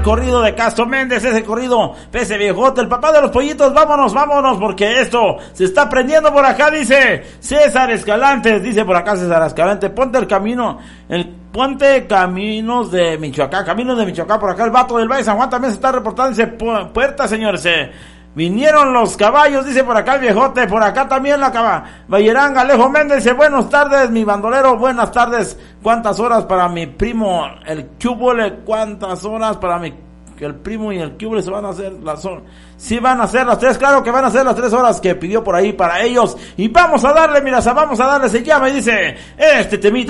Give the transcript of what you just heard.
corrido de Castro Méndez, ese corrido, ese viejote, el papá de los pollitos, vámonos, porque esto se está prendiendo por acá, dice César Escalante, dice por acá César Escalante, ponte caminos de Michoacán, por acá el vato del Valle San Juan también se está reportando, dice puerta, señores, vinieron los caballos, dice por acá el viejote, por acá también la Valleranga, Alejo Méndez, dice, buenas tardes, mi bandolero, buenas tardes, ¿cuántas horas para mi primo, el Cúbole? ¿Cuántas horas para el primo y el Cúbole se van a hacer sí van a ser las 3, claro que van a ser las 3 horas que pidió por ahí para ellos, y vamos a darle, mira, se llama y dice, temita